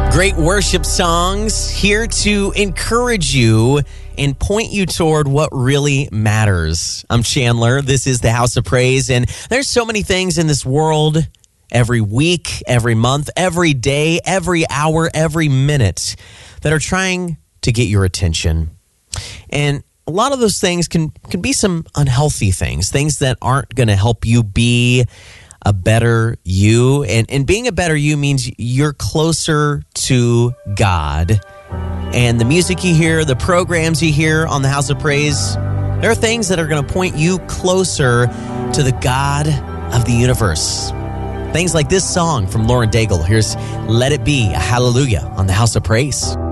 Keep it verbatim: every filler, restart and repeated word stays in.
Great worship songs here to encourage you and point you toward what really matters. I'm Chandler. This is the House of Praise, and there's so many things in this world every week, every month, every day, every hour, every minute that are trying to get your attention. And a lot of those things can, can be some unhealthy things, things that aren't going to help you be a better you. And, and being a better you means you're closer to God. And the music you hear, the programs you hear on the House of Praise, there are things that are going to point you closer to the God of the universe. Things like this song from Lauren Daigle. Here's Let It Be a Hallelujah on the House of Praise.